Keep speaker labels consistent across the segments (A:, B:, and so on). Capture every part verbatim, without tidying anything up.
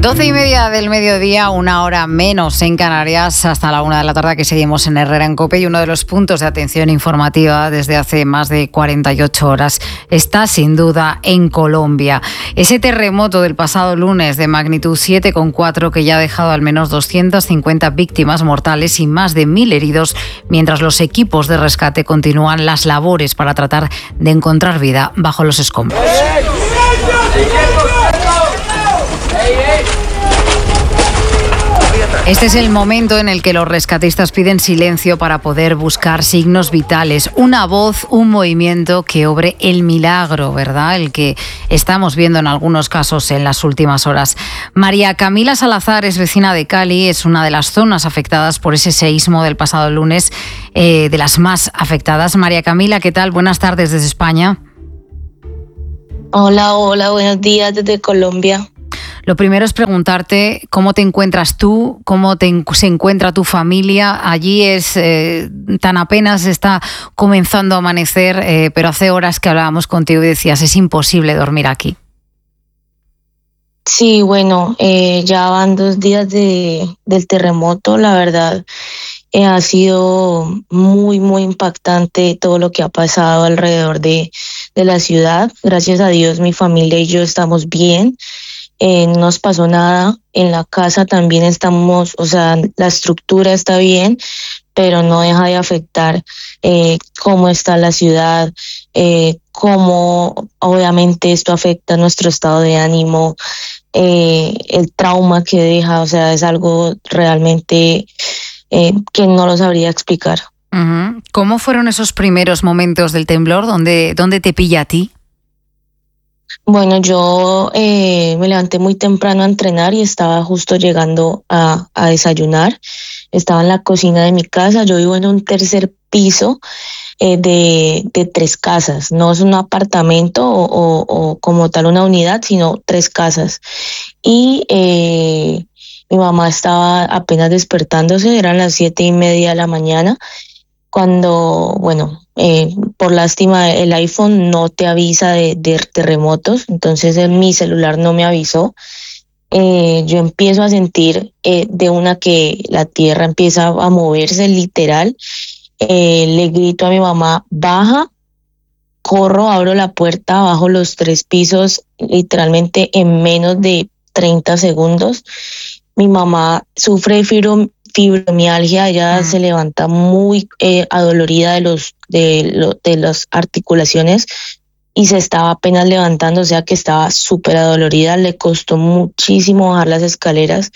A: Doce y media del mediodía, una hora menos en Canarias, hasta la una de la tarde que seguimos en Herrera en COPE, y uno de los puntos de atención informativa desde hace más de cuarenta y ocho horas está sin duda en Colombia. Ese terremoto del pasado lunes de magnitud siete coma cuatro que ya ha dejado al menos doscientas cincuenta víctimas mortales y más de mil heridos, mientras los equipos de rescate continúan las labores para tratar de encontrar vida bajo los escombros. Este es el momento en el que los rescatistas piden silencio para poder buscar signos vitales, una voz, un movimiento que obre el milagro, ¿verdad? El que estamos viendo en algunos casos en las últimas horas. María Camila Salazar es vecina de Cali, es una de las zonas afectadas por ese seísmo del pasado lunes, eh, de las más afectadas. María Camila, ¿qué tal? Buenas tardes desde España.
B: Hola, hola, buenos días desde Colombia.
A: Lo primero es preguntarte cómo te encuentras tú, cómo te, se encuentra tu familia. Allí es eh, tan apenas está comenzando a amanecer, eh, pero hace horas que hablábamos contigo y decías, es imposible dormir aquí.
B: Sí, bueno, eh, ya van dos días de, del terremoto, la verdad. Eh, ha sido muy, muy impactante todo lo que ha pasado alrededor de, de la ciudad. Gracias a Dios, mi familia y yo estamos bien. Eh, no nos pasó nada. En la casa también estamos, o sea, la estructura está bien, pero no deja de afectar eh, cómo está la ciudad, eh, cómo obviamente esto afecta nuestro estado de ánimo, eh, el trauma que deja, o sea, es algo realmente eh, que no lo sabría explicar.
A: Uh-huh. ¿Cómo fueron esos primeros momentos del temblor? ¿Dónde, dónde te pilla a ti?
B: Bueno, yo eh, me levanté muy temprano a entrenar y estaba justo llegando a, a desayunar. Estaba en la cocina de mi casa. Yo vivo en un tercer piso eh, de, de tres casas. No es un apartamento o, o, o como tal una unidad, sino tres casas. Y eh, mi mamá estaba apenas despertándose, eran las siete y media de la mañana. Cuando, bueno, eh, por lástima el iPhone no te avisa de, de terremotos, entonces en mi celular no me avisó. Eh, yo empiezo a sentir eh, de una que la tierra empieza a moverse literal. Eh, le grito a mi mamá, baja, corro, abro la puerta, bajo los tres pisos literalmente en menos de treinta segundos. Mi mamá sufre de fibrom fibromialgia, ella mm. se levanta muy eh, adolorida de los de, lo, de las articulaciones y se estaba apenas levantando, o sea que estaba súper adolorida, le costó muchísimo bajar las escaleras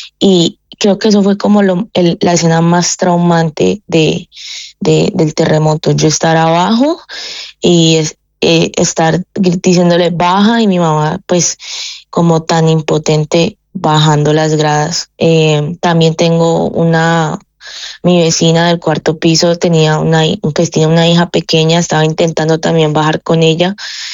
B: y creo que eso fue como lo, el, la escena más traumante de, de, del terremoto, yo estar abajo y es, eh, estar diciéndole baja y mi mamá pues como tan impotente bajando las gradas. Eh, también tengo una, mi vecina del cuarto piso tenía una, pues tiene una hija pequeña, estaba intentando también bajar con ella.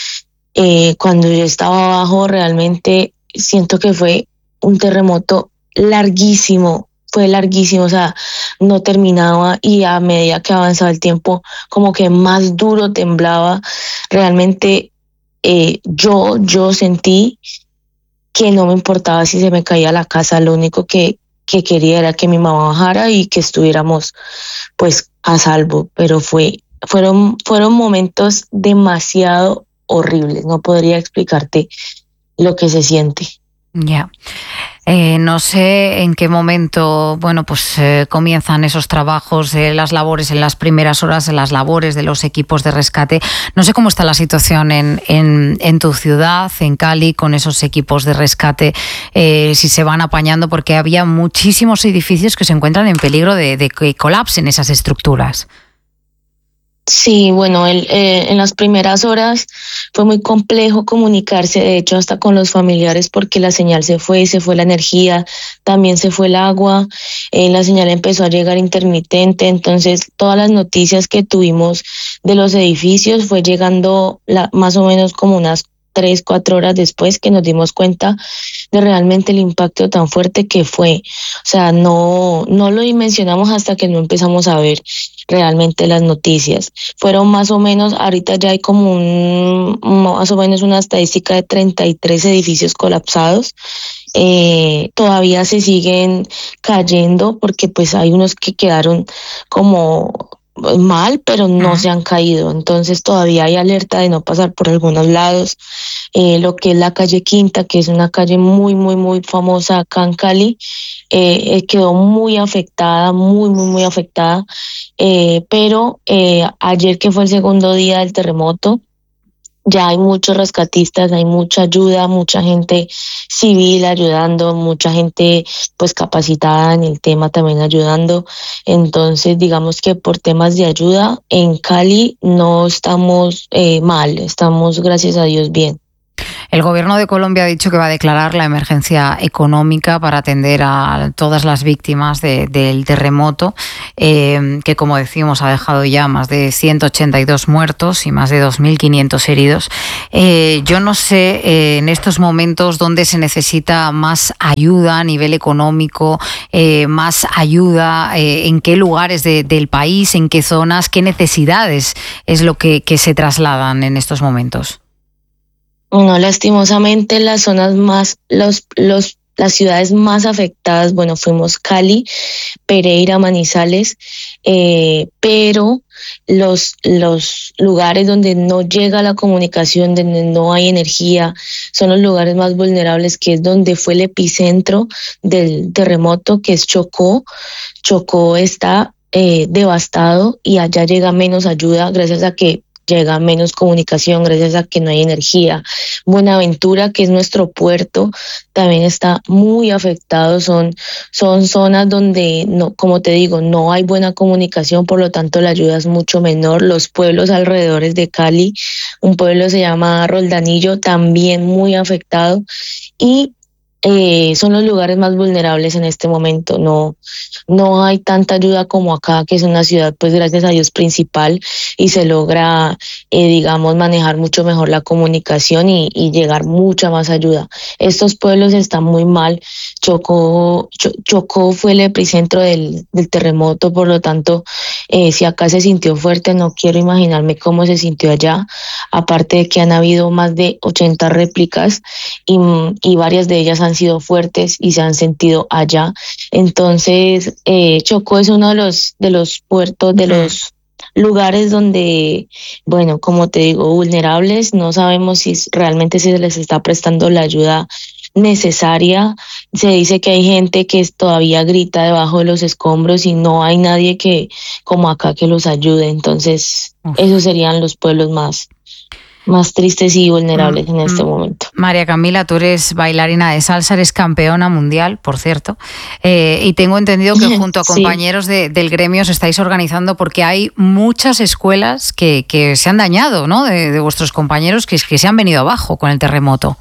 B: Eh, cuando yo estaba abajo realmente siento que fue un terremoto larguísimo, fue larguísimo, o sea, no terminaba y a medida que avanzaba el tiempo como que más duro temblaba. Realmente eh, yo, yo sentí que no me importaba si se me caía la casa, lo único que, que quería era que mi mamá bajara y que estuviéramos pues a salvo, pero fue, fueron, fueron momentos demasiado horribles, no podría explicarte lo que se siente.
A: Ya. Yeah. Eh, no sé en qué momento, bueno, pues eh, comienzan esos trabajos, eh, las labores en las primeras horas, en las labores de los equipos de rescate. No sé cómo está la situación en, en, en tu ciudad, en Cali, con esos equipos de rescate, eh, si se van apañando, porque había muchísimos edificios que se encuentran en peligro de, de que colapsen esas estructuras.
B: Sí, bueno, el, eh, en las primeras horas fue muy complejo comunicarse, de hecho hasta con los familiares porque la señal se fue, se fue la energía, también se fue el agua, eh, la señal empezó a llegar intermitente, entonces todas las noticias que tuvimos de los edificios fue llegando la, más o menos como unas tres, cuatro horas después que nos dimos cuenta de realmente el impacto tan fuerte que fue. O sea, no, no lo dimensionamos hasta que no empezamos a ver realmente las noticias. Fueron más o menos, ahorita ya hay como un, más o menos una estadística de treinta y tres edificios colapsados eh, todavía se siguen cayendo porque pues hay unos que quedaron como mal, pero no
A: Uh-huh.
B: se han caído. Entonces todavía hay alerta de no pasar por algunos lados. Eh, lo que es la calle Quinta, que es una calle muy, muy, muy famosa acá en Cali, eh, eh, quedó muy afectada, muy, muy, muy afectada. Eh, pero eh, ayer que fue el segundo día del terremoto, ya hay muchos rescatistas, hay mucha ayuda, mucha gente civil ayudando, mucha gente pues capacitada en el tema también ayudando. Entonces, digamos que por temas de ayuda en Cali no estamos eh, mal, estamos gracias a Dios bien.
A: El Gobierno de Colombia ha dicho que va a declarar la emergencia económica para atender a todas las víctimas de, del terremoto, eh, que, como decimos, ha dejado ya más de ciento ochenta y dos muertos y más de dos mil quinientos heridos. Eh, yo no sé eh, en estos momentos dónde se necesita más ayuda a nivel económico, eh, más ayuda, eh, en qué lugares de, del país, en qué zonas, qué necesidades es lo que, que se trasladan en estos momentos.
B: No, lastimosamente las zonas más, los, los, las ciudades más afectadas, bueno, fuimos Cali, Pereira, Manizales, eh, pero los, los lugares donde no llega la comunicación, donde no hay energía, son los lugares más vulnerables, que es donde fue el epicentro del terremoto, que es Chocó. Chocó está eh, devastado y allá llega menos ayuda gracias a que llega menos comunicación, gracias a que no hay energía. Buenaventura, que es nuestro puerto, también está muy afectado. Son, son zonas donde, no, como te digo, no hay buena comunicación, por lo tanto la ayuda es mucho menor. Los pueblos alrededores de Cali, un pueblo se llama Roldanillo, también muy afectado. Y eh, son los lugares más vulnerables en este momento. No, no hay tanta ayuda como acá, que es una ciudad, pues gracias a Dios, principal, y se logra, eh, digamos, manejar mucho mejor la comunicación y, y llegar mucha más ayuda. Estos pueblos están muy mal. Chocó, Cho, Chocó fue el epicentro del, del terremoto, por lo tanto, eh, si acá se sintió fuerte, no quiero imaginarme cómo se sintió allá. Aparte de que han habido más de ochenta réplicas y, y varias de ellas han sido fuertes y se han sentido allá. Entonces, eh, Chocó es uno de los, de los puertos, de los lugares donde, bueno, como te digo, vulnerables, no sabemos si realmente se les está prestando la ayuda necesaria. Se dice que hay gente que todavía grita debajo de los escombros y no hay nadie que, como acá, que los ayude. Entonces, Uf. esos serían los pueblos más más tristes y vulnerables en este momento.
A: María Camila, tú eres bailarina de salsa, eres campeona mundial, por cierto, eh, y tengo entendido que junto a compañeros sí. de, del gremio os estáis organizando porque hay muchas escuelas que, que se han dañado, ¿no? De, de vuestros compañeros que, que se han venido abajo con el terremoto.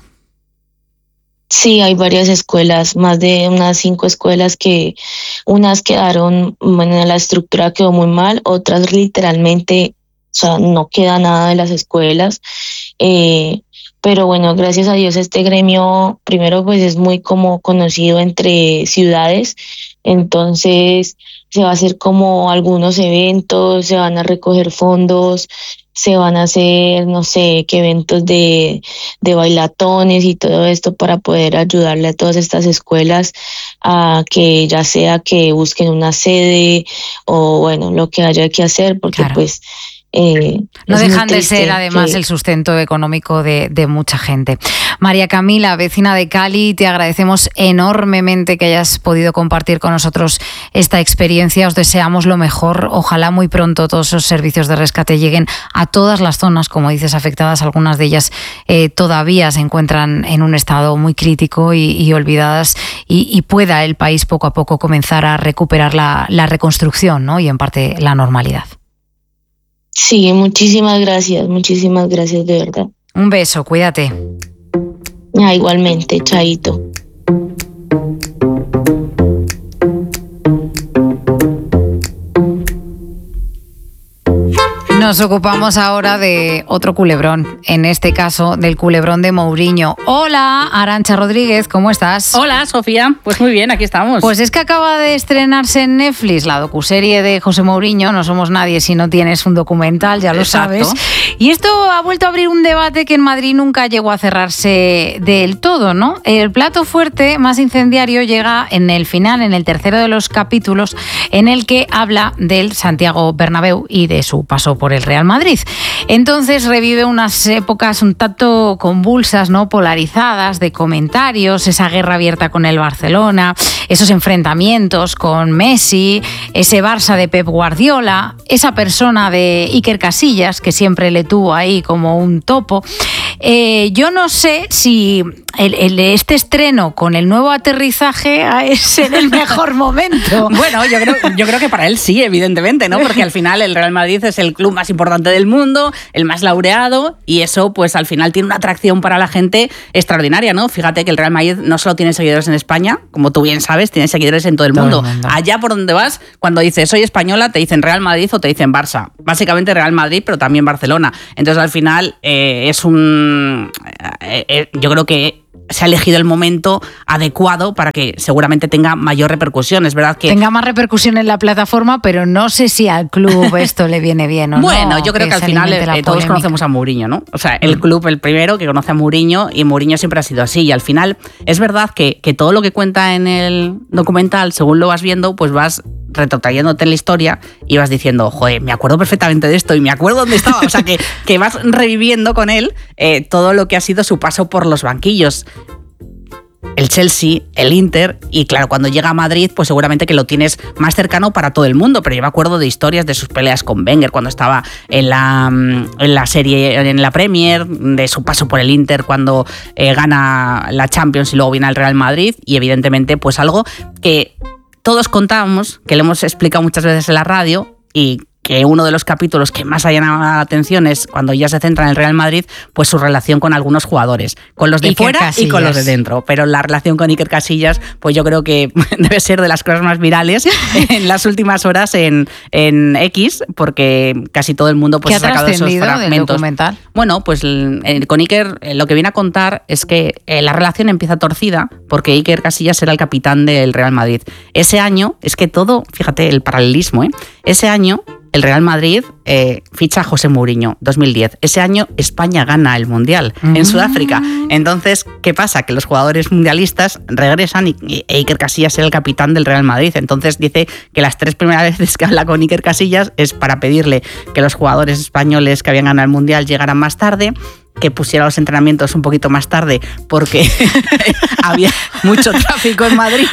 B: Sí, hay varias escuelas, más de unas cinco escuelas que unas quedaron, bueno, la estructura quedó muy mal, otras literalmente, o sea, no queda nada de las escuelas. Eh, pero bueno, gracias a Dios este gremio, primero pues es muy como conocido entre ciudades, entonces se va a hacer como algunos eventos, se van a recoger fondos, se van a hacer, no sé, qué eventos de, de bailatones y todo esto para poder ayudarle a todas estas escuelas a que ya sea que busquen una sede o bueno, lo que haya que hacer, porque claro. pues... Eh,
A: no dejan de ser además que... el sustento económico de, de mucha gente. María Camila, vecina de Cali, te agradecemos enormemente que hayas podido compartir con nosotros esta experiencia. Os deseamos lo mejor. Ojalá muy pronto todos esos servicios de rescate lleguen a todas las zonas, como dices, afectadas. Algunas de ellas eh, todavía se encuentran en un estado muy crítico y, y olvidadas y, y pueda el país poco a poco comenzar a recuperar la, la reconstrucción, ¿no? Y en parte la normalidad.
B: Sí, muchísimas gracias, muchísimas gracias de verdad.
A: Un beso, cuídate.
B: Ah, igualmente, chaito.
A: Nos Nos ocupamos ahora de otro culebrón, en este caso del culebrón de Mourinho. Hola, Arantxa Rodríguez, ¿cómo estás?
C: Hola, Sofía. Pues muy bien, aquí estamos.
A: Pues es que acaba de estrenarse en Netflix la docuserie de José Mourinho, No somos nadie si no tienes un documental, ya lo
C: Exacto.
A: sabes. Y esto ha vuelto a abrir un debate que en Madrid nunca llegó a cerrarse del todo, ¿no? El plato fuerte más incendiario llega en el final, en el tercero de los capítulos, en el que habla del Santiago Bernabéu y de su paso por el Real Madrid. Entonces revive unas épocas un tanto convulsas, ¿no? Polarizadas, de comentarios, esa guerra abierta con el Barcelona, esos enfrentamientos con Messi, ese Barça de Pep Guardiola, esa persona de Iker Casillas que siempre le tuvo ahí como un topo. Eh, yo no sé si el, el, este estreno con el nuevo aterrizaje es en el mejor momento.
C: Bueno, yo creo, yo creo que para él sí, evidentemente, ¿no? Porque al final el Real Madrid es el club más importante del mundo, el más laureado, y eso pues al final tiene una atracción para la gente extraordinaria, ¿no? Fíjate que el Real Madrid no solo tiene seguidores en España, como tú bien sabes, tiene seguidores en todo el mundo.
A: Todo el mundo.
C: Allá por donde vas, cuando dices soy española, te dicen Real Madrid o te dicen Barça. Básicamente Real Madrid, pero también Barcelona. Entonces al final eh, es un... Eh, eh, yo creo que se ha elegido el momento adecuado para que seguramente tenga mayor repercusión. Es verdad que...
A: Tenga más repercusión en la plataforma, pero no sé si al club esto le viene bien o
C: bueno,
A: no.
C: yo creo que, que al final eh, todos
A: polémica.
C: Conocemos a Mourinho, ¿no? O sea, el club, el primero que conoce a Mourinho, y Mourinho siempre ha sido así. Y al final es verdad que, que todo lo que cuenta en el documental, según lo vas viendo, pues vas retrotrayéndote en la historia y vas diciendo, joder, me acuerdo perfectamente de esto y me acuerdo dónde estaba. O sea, que, que vas reviviendo con él eh, todo lo que ha sido su paso por los banquillos. El Chelsea, el Inter, y claro, cuando llega a Madrid, pues seguramente que lo tienes más cercano para todo el mundo, pero yo me acuerdo de historias de sus peleas con Wenger cuando estaba en la, en la serie, en la Premier, de su paso por el Inter cuando eh, gana la Champions y luego viene al Real Madrid, y evidentemente pues algo que todos contábamos, que le hemos explicado muchas veces en la radio, y que uno de los capítulos que más ha llamado la atención es cuando ya se centra en el Real Madrid, pues su relación con algunos jugadores, con los de
A: Iker
C: fuera
A: Casillas.
C: Y con los de dentro. Pero la relación con Iker Casillas, pues yo creo que debe ser de las cosas más virales en las últimas horas en, en X, porque casi todo el mundo pues,
A: ¿Qué
C: ha
A: ha
C: sacado esos
A: trascendido del
C: fragmentos.
A: documental?
C: Bueno, pues eh, con Iker eh, lo que viene a contar es que eh, la relación empieza torcida porque Iker Casillas era el capitán del Real Madrid. Ese año, es que todo, fíjate el paralelismo, ¿eh? Ese año el Real Madrid eh, ficha a José Mourinho, dos mil diez. Ese año España gana el Mundial mm. en Sudáfrica. Entonces, ¿qué pasa? Que los jugadores mundialistas regresan y, y Iker Casillas era el capitán del Real Madrid. Entonces dice que las tres primeras veces que habla con Iker Casillas es para pedirle que los jugadores españoles que habían ganado el Mundial llegaran más tarde, que pusiera los entrenamientos un poquito más tarde porque había mucho tráfico en Madrid.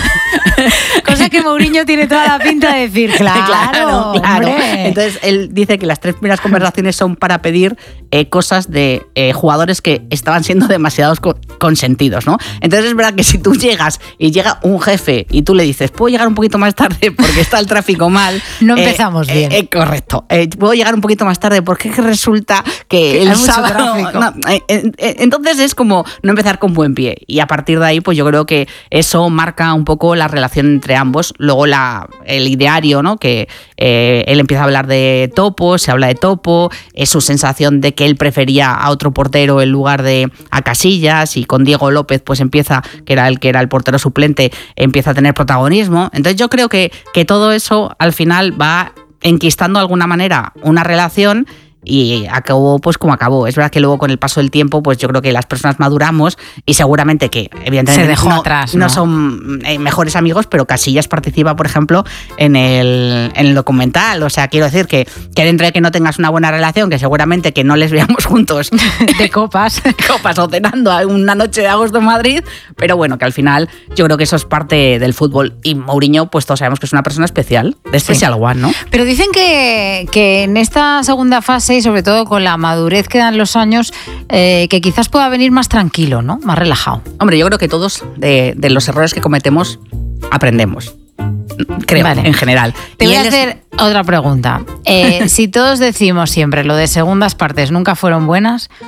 A: Cosa que Mourinho tiene toda la pinta de decir, claro,
C: claro, claro.
A: Hombre.
C: Entonces él dice que las tres primeras conversaciones son para pedir eh, cosas de eh, jugadores que estaban siendo demasiados co- consentidos, ¿no? Entonces es verdad que si tú llegas y llega un jefe y tú le dices, puedo llegar un poquito más tarde porque está el tráfico mal.
A: No empezamos
C: eh,
A: bien.
C: Eh, eh, correcto. Eh, puedo llegar un poquito más tarde porque es que resulta que, que el sábado... No, eh, eh, entonces es como no empezar con buen pie, y a partir de ahí pues yo creo que eso marca un poco la relación entre ambos. Luego la, el ideario, ¿no? Que eh, él empieza a hablar de Topo, se habla de Topo, es su sensación de que él prefería a otro portero en lugar de a Casillas, y con Diego López pues empieza, que era el que era el portero suplente, empieza a tener protagonismo. Entonces yo creo que, que todo eso al final va enquistando de alguna manera una relación, y acabó pues como acabó. Es verdad que luego con el paso del tiempo pues yo creo que las personas maduramos y seguramente que evidentemente
A: se dejó
C: no,
A: atrás, ¿no?
C: no son eh, mejores amigos, pero Casillas participa, por ejemplo, en el, en el documental. O sea, quiero decir que, que dentro de que no tengas una buena relación, que seguramente que no les veamos juntos
A: de copas
C: copas o cenando una noche de agosto en Madrid, pero bueno, que al final yo creo que eso es parte del fútbol, y Mourinho pues todos sabemos que es una persona especial, de Special sí. One, ¿no?
A: Pero dicen que, que en esta segunda fase, y sobre todo con la madurez que dan los años, eh, que quizás pueda venir más tranquilo, ¿no? Más relajado.
C: Hombre, yo creo que todos de, de los errores que cometemos aprendemos. Creo, vale. En general.
A: Te y voy a hacer es... otra pregunta. Eh, si todos decimos siempre lo de segundas partes nunca fueron buenas,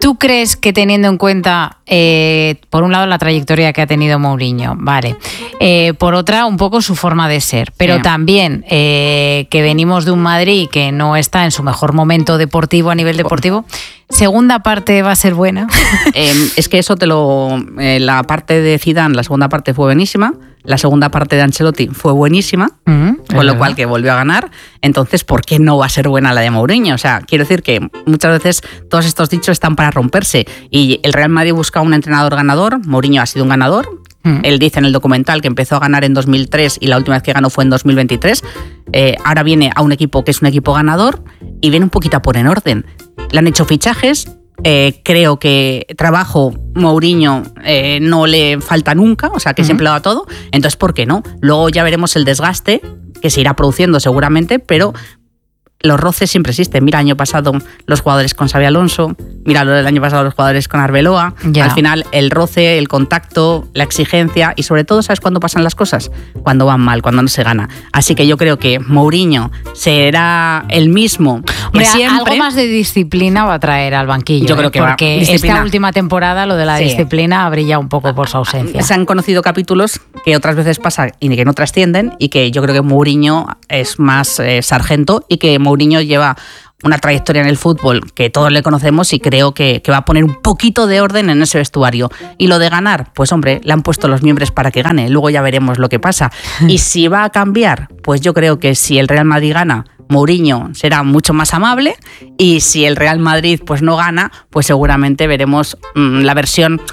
A: ¿Tú crees que teniendo en cuenta, eh, por un lado, la trayectoria que ha tenido Mourinho, vale, eh, por otra, un poco su forma de ser, pero sí. también eh, que venimos de un Madrid que no está en su mejor momento deportivo a nivel deportivo, ¿segunda parte va a ser buena?
C: Eh, es que eso te lo... Eh, la parte de Zidane, la segunda parte fue buenísima. La segunda parte de Ancelotti fue buenísima, mm, con lo cual que volvió a ganar. Entonces, ¿por qué no va a ser buena la de Mourinho? O sea, quiero decir que muchas veces todos estos dichos están para romperse. Y el Real Madrid busca un entrenador ganador. Mourinho ha sido un ganador. Mm. Él dice en el documental que empezó a ganar en dos mil tres y la última vez que ganó fue en dos mil veintitrés. Eh, ahora viene a un equipo que es un equipo ganador y viene un poquito a poner en orden. Le han hecho fichajes. Eh, creo que trabajo Mourinho eh, no le falta nunca, o sea que uh-huh. siempre lo da todo, entonces ¿por qué no? Luego ya veremos el desgaste que se irá produciendo seguramente, pero los roces siempre existen. Mira, el año pasado los jugadores con Xabi Alonso, mira el año pasado los jugadores con Arbeloa. Ya. Al final el roce, el contacto, la exigencia y sobre todo, ¿sabes cuándo pasan las cosas? Cuando van mal, cuando no se gana. Así que yo creo que Mourinho será el mismo
A: Hombre,
C: siempre.
A: Algo más de disciplina va a traer al banquillo.
C: Yo creo
A: ¿eh?
C: que
A: Porque
C: va,
A: esta última temporada lo de la
C: sí.
A: disciplina ha brillado un poco por su ausencia.
C: Se han conocido capítulos que otras veces pasa y que no trascienden y que yo creo que Mourinho es más eh, sargento y que Mourinho lleva una trayectoria en el fútbol que todos le conocemos y creo que, que va a poner un poquito de orden en ese vestuario. Y lo de ganar, pues hombre, le han puesto los miembros para que gane, luego ya veremos lo que pasa. Y si va a cambiar, pues yo creo que si el Real Madrid gana, Mourinho será mucho más amable y si el Real Madrid pues no gana, pues seguramente veremos mmm, la versión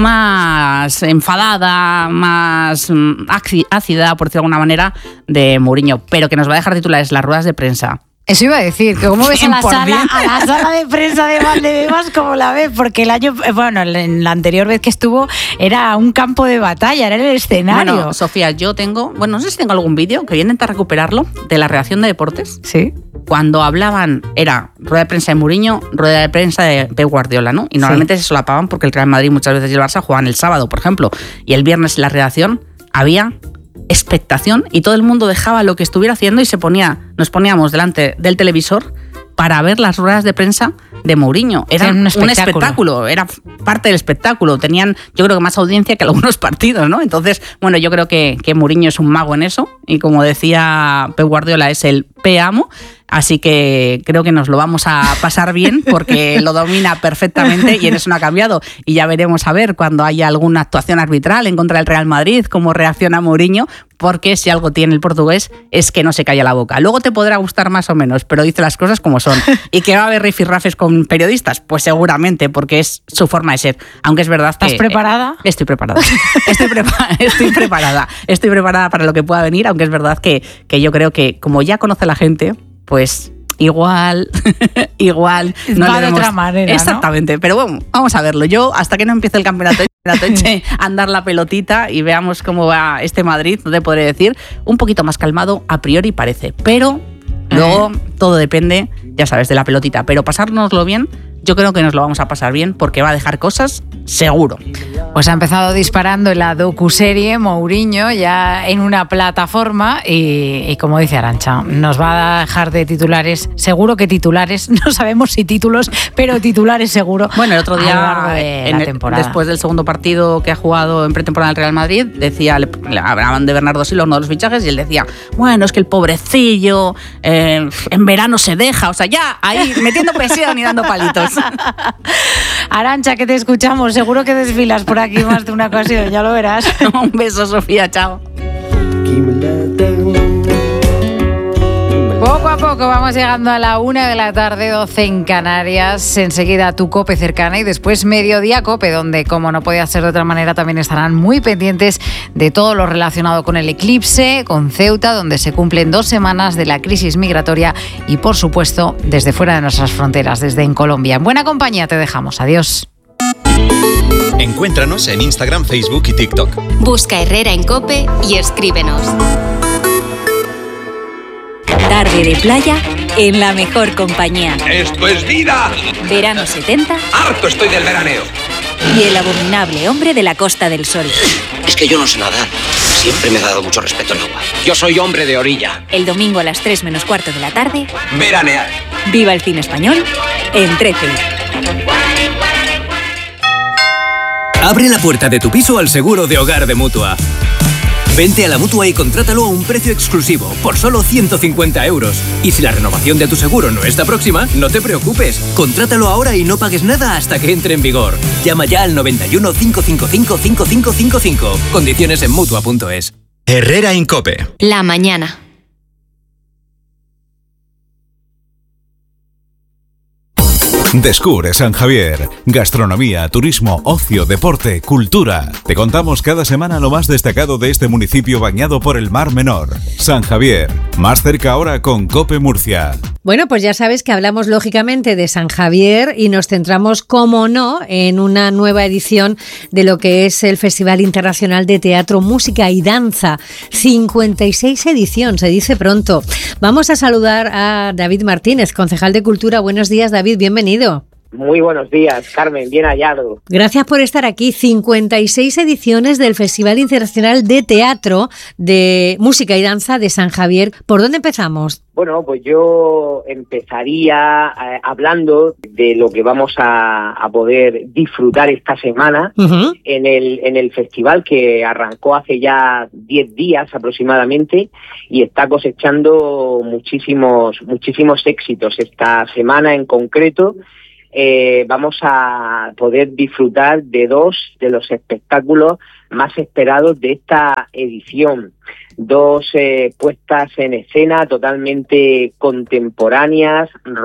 C: más enfadada, más mmm, ácida, por decirlo de alguna manera, de Mourinho, pero que nos va a dejar titulares las ruedas de prensa.
A: Eso iba a decir, que cómo ves a la, sala, a la sala de prensa de Valdebebas, ¿cómo la ves? Porque el año, bueno, en la anterior vez que estuvo era un campo de batalla, era el escenario.
C: Bueno, Sofía, yo tengo, bueno, no sé si tengo algún vídeo, que voy a intentar recuperarlo, de la redacción de deportes.
A: Sí.
C: Cuando hablaban, era rueda de prensa de Mourinho, rueda de prensa de Pep Guardiola, ¿no? Y normalmente sí. se solapaban porque el Real Madrid muchas veces y el Barça jugaban el sábado, por ejemplo, y el viernes en la redacción había expectación y todo el mundo dejaba lo que estuviera haciendo y se ponía, nos poníamos delante del televisor para ver las ruedas de prensa de Mourinho. Era sí, un, espectáculo. un espectáculo, era parte del espectáculo. Tenían, yo creo que más audiencia que algunos partidos, ¿no? Entonces, bueno, yo creo que, que Mourinho es un mago en eso y como decía Pep Guardiola, es el P-amo. Así que creo que nos lo vamos a pasar bien porque lo domina perfectamente y en eso no ha cambiado. Y ya veremos a ver cuando haya alguna actuación arbitral en contra del Real Madrid, cómo reacciona Mourinho, porque si algo tiene el portugués es que no se calla la boca. Luego te podrá gustar más o menos, pero dice las cosas como son. ¿Y que va a haber rifirrafes con periodistas? Pues seguramente, porque es su forma de ser. Aunque es verdad que...
A: ¿Estás preparada?
C: Eh, estoy preparada. Estoy, prepa- estoy preparada. Estoy preparada para lo que pueda venir, aunque es verdad que, que yo creo que como ya conoce la gente, pues igual, igual...
A: No va le demos... de otra manera,
C: exactamente, ¿no? Pero bueno, vamos a verlo. Yo, hasta que no empiece el campeonato, eche a andar la pelotita y veamos cómo va este Madrid, no te podré decir, un poquito más calmado a priori parece, pero luego eh. todo depende, ya sabes, de la pelotita. Pero pasárnoslo bien, yo creo que nos lo vamos a pasar bien porque va a dejar cosas seguro.
A: Pues ha empezado disparando en la docuserie Mourinho ya en una plataforma y, y como dice Arantxa, nos va a dejar de titulares, seguro que titulares, no sabemos si títulos, pero titulares seguro.
C: Bueno, el otro día,
A: a lo largo de
C: en
A: la
C: el,
A: temporada.
C: después del segundo partido que ha jugado en pretemporada del Real Madrid, decía, le, le hablaban de Bernardo Silva, uno de los fichajes, y él decía, bueno, es que el pobrecillo eh, en verano se deja, o sea, ya ahí metiendo presión y dando palitos.
A: Arantxa, que te escuchamos, seguro que desfilas por aquí más de una ocasión, ya lo verás.
C: Un beso, Sofía, chao.
A: Poco a poco vamos llegando a la una de la tarde, doce en Canarias. Enseguida tu COPE cercana y después Mediodía COPE, donde, como no podía ser de otra manera, también estarán muy pendientes de todo lo relacionado con el eclipse, con Ceuta, donde se cumplen dos semanas de la crisis migratoria y, por supuesto, desde fuera de nuestras fronteras, desde en Colombia. En buena compañía te dejamos. Adiós.
D: Encuéntranos en Instagram, Facebook y TikTok.
E: Busca Herrera en COPE y escríbenos.
F: Tarde de playa en la mejor compañía.
G: ¡Esto es vida!
F: Verano setenta.
G: ¡Harto estoy del veraneo!
F: Y el abominable hombre de la Costa del Sol.
H: Es que yo no sé nadar. Siempre me ha dado mucho respeto el agua.
G: Yo soy hombre de orilla.
F: El domingo a las tres menos cuarto de la tarde.
G: Veranear.
F: Viva el cine español en trece.
I: Abre la puerta de tu piso al seguro de hogar de Mutua. Vente a la Mutua y contrátalo a un precio exclusivo, por solo ciento cincuenta euros. Y si la renovación de tu seguro no está próxima, no te preocupes. Contrátalo ahora y no pagues nada hasta que entre en vigor. Llama ya al noventa y uno, cinco cinco cinco, cinco cinco cinco cinco. Condiciones en Mutua punto es.
D: Herrera Incope.
E: La mañana.
J: Descubre San Javier. Gastronomía, turismo, ocio, deporte, cultura. Te contamos cada semana lo más destacado de este municipio bañado por el Mar Menor. San Javier. Más cerca ahora con COPE Murcia.
K: Bueno, pues ya sabes que hablamos lógicamente de San Javier y nos centramos, como no, en una nueva edición de lo que es el Festival Internacional de Teatro, Música y Danza. cincuenta y seis edición, se dice pronto. Vamos a saludar a David Martínez, concejal de Cultura. Buenos días, David, bienvenido.
L: Muy buenos días, Carmen, bien hallado.
K: Gracias por estar aquí. cincuenta y seis ediciones del Festival Internacional de Teatro, de Música y Danza de San Javier. ¿Por dónde empezamos?
L: Bueno, pues yo empezaría eh, hablando de lo que vamos a, a poder disfrutar esta semana uh-huh. en el en el festival, que arrancó hace ya diez días aproximadamente y está cosechando muchísimos muchísimos éxitos. Esta semana en concreto eh, vamos a poder disfrutar de dos de los espectáculos más esperados de esta edición. Dos eh, puestas en escena totalmente contemporáneas,